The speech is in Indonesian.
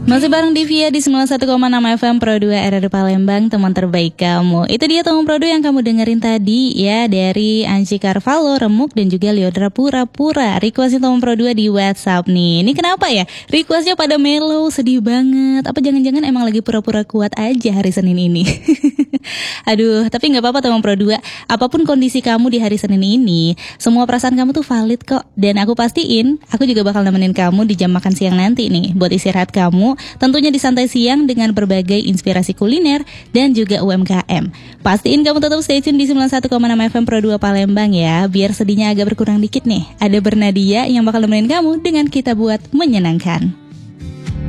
Masih bareng Divya di 91,6 FM Pro 2 RRI Palembang, teman terbaik kamu. Itu dia teman Pro 2 yang kamu dengerin tadi ya, dari Anci Carvalho, Remuk, dan juga Leodra Pura-Pura. Requestin teman Pro 2 di WhatsApp nih. Ini kenapa ya? Requestnya pada mellow, sedih banget. Apa jangan-jangan emang lagi pura-pura kuat aja hari Senin ini? Aduh, tapi gak apa-apa teman Pro 2. Apapun kondisi kamu di hari Senin ini, semua perasaan kamu tuh valid kok. Dan aku pastiin, aku juga bakal nemenin kamu di jam makan siang nanti nih, buat istirahat kamu, tentunya di santai siang dengan berbagai inspirasi kuliner dan juga UMKM. Pastiin kamu tetap stay tune di 91,6 FM Pro 2 Palembang ya, biar sedihnya agak berkurang dikit nih. Ada Bernadia yang bakal nemenin kamu dengan Kita Buat Menyenangkan.